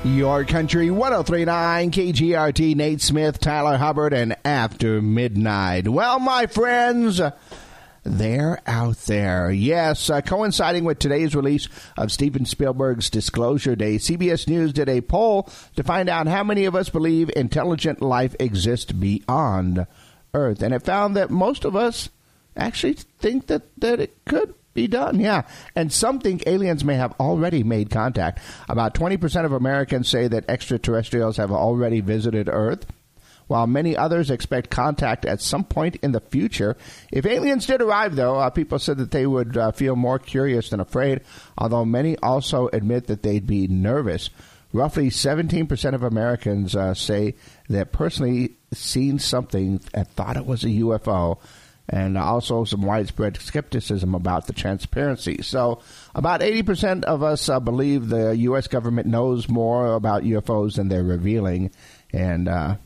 Your Country 103.9 KGRT, Nate Smith, Tyler Hubbard, and After Midnight. Well, my friends, they're out there. Yes, coinciding with today's release of Steven Spielberg's Disclosure Day, CBS News did a poll to find out how many of us believe intelligent life exists beyond Earth. And it found that most of us actually think that it could be done, yeah. And some think aliens may have already made contact. About 20% of Americans say that extraterrestrials have already visited Earth, while many others expect contact at some point in the future. If aliens did arrive, though, people said that they would feel more curious than afraid, although many also admit that they'd be nervous. Roughly 17% of Americans say that personally seen something and thought it was a UFO, and also some widespread skepticism about the transparency. So about 80% of us believe the U.S. government knows more about UFOs than they're revealing. And, all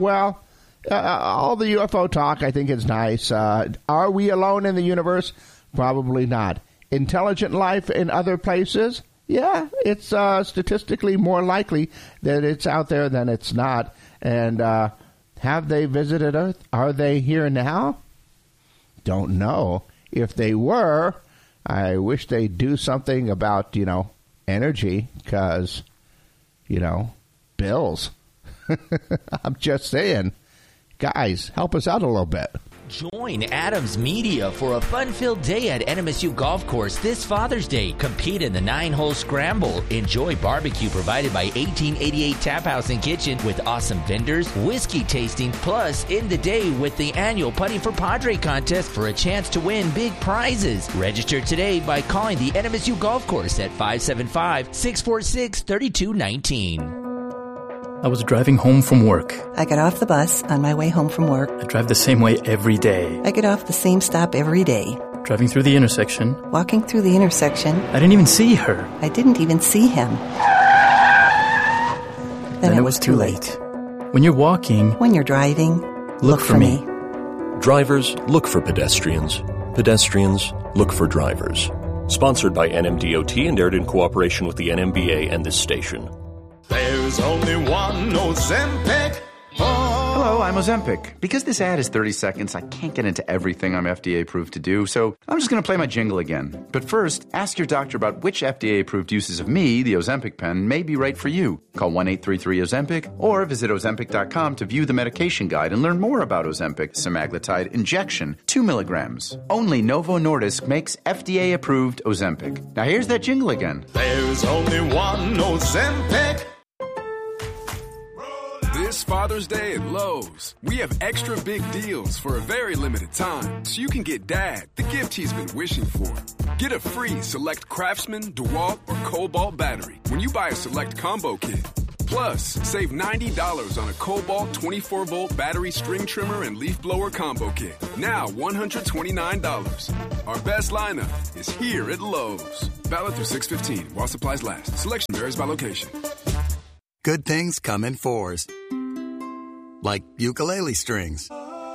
the UFO talk I think is nice. Are we alone in the universe? Probably not. Intelligent life in other places? Yeah, it's statistically more likely that it's out there than it's not. And have they visited Earth? Are they here now? Don't know. If they were, I wish they'd do something about, energy, because, bills. I'm just saying. Guys, help us out a little bit. Join Adams Media for a fun-filled day at NMSU Golf Course this Father's Day. Compete in the 9-hole scramble. Enjoy barbecue provided by 1888 Tap House and Kitchen with awesome vendors, whiskey tasting, plus end the day with the annual Putting for Padre contest for a chance to win big prizes. Register today by calling the NMSU Golf Course at 575-646-3219. I was driving home from work. I got off the bus on my way home from work. I drive the same way every day. I get off the same stop every day. Driving through the intersection. Walking through the intersection. I didn't even see her. I didn't even see him. Then it was too late. When you're walking. When you're driving. Look for me. Drivers, look for pedestrians. Pedestrians, look for drivers. Sponsored by NMDOT and aired in cooperation with the NMBA and this station. There's only one Ozempic. Hello, I'm Ozempic. Because this ad is 30 seconds, I can't get into everything I'm FDA approved to do, so I'm just going to play my jingle again. But first, ask your doctor about which FDA approved uses of me, the Ozempic pen, may be right for you. Call 1-833-OZEMPIC or visit Ozempic.com to view the medication guide and learn more about Ozempic semaglutide injection, 2 milligrams. Only Novo Nordisk makes FDA approved Ozempic. Now here's that jingle again. There's only one Ozempic. This Father's Day at Lowe's, we have extra big deals for a very limited time, so you can get Dad the gift he's been wishing for. Get a free Select Craftsman, DeWalt, or Cobalt battery when you buy a Select Combo Kit. Plus, save $90 on a Cobalt 24-volt battery string trimmer and leaf blower combo kit. Now $129. Our best lineup is here at Lowe's. Valid through 6/15 while supplies last. Selection varies by location. Good things come in fours. Like ukulele strings,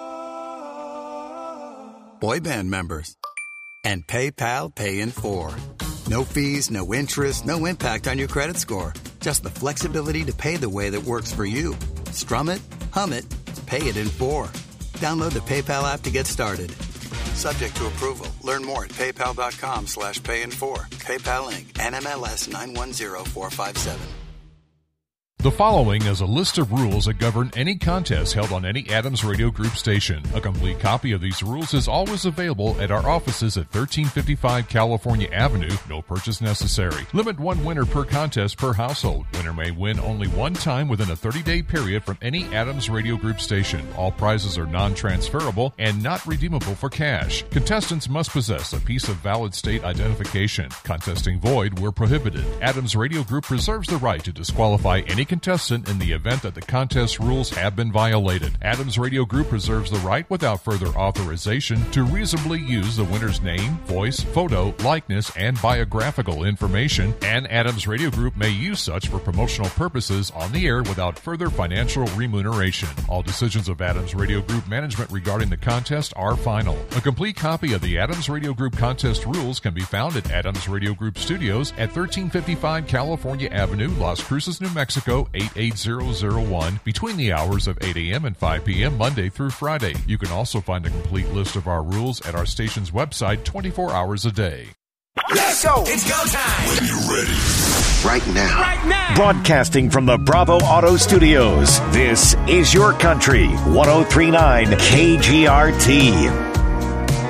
boy band members, and PayPal Pay in 4. No fees, no interest, no impact on your credit score. Just the flexibility to pay the way that works for you. Strum it, hum it, pay it in 4. Download the PayPal app to get started. Subject to approval. Learn more at paypal.com/payin4. PayPal Inc. NMLS 910457. The following is a list of rules that govern any contest held on any Adams Radio Group station. A complete copy of these rules is always available at our offices at 1355 California Avenue. No purchase necessary. Limit one winner per contest per household. Winner may win only one time within a 30-day period from any Adams Radio Group station. All prizes are non-transferable and not redeemable for cash. Contestants must possess a piece of valid state identification. Contesting void where prohibited. Adams Radio Group reserves the right to disqualify any contestant in the event that the contest rules have been violated. Adams Radio Group reserves the right, without further authorization, to reasonably use the winner's name, voice, photo, likeness, and biographical information, and Adams Radio Group may use such for promotional purposes on the air without further financial remuneration. All decisions of Adams Radio Group management regarding the contest are final. A complete copy of the Adams Radio Group contest rules can be found at Adams Radio Group Studios at 1355 California Avenue, Las Cruces, New Mexico, 88001, between the hours of 8 a.m. and 5 p.m. Monday through Friday. You can also find a complete list of our rules at our station's website 24 hours a day. Let's go! It's go time! When you're ready. Right now. Right now. Broadcasting from the Bravo Auto Studios, this is Your Country, 103.9 KGRT.